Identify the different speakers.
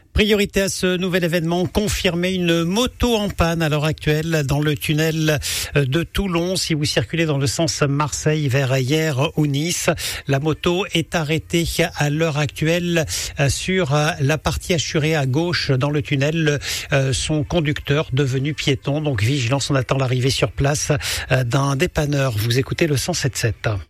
Speaker 1: Priorité à ce nouvel événement, confirmer une moto en panne à l'heure actuelle dans le tunnel de Toulon. Si vous circulez dans le sens Marseille vers hier ou Nice, la moto est arrêtée à l'heure actuelle sur la partie assurée à gauche dans le tunnel. Son conducteur devenu piéton, donc vigilance, on attend l'arrivée sur place d'un dépanneur. Vous écoutez le 107.7.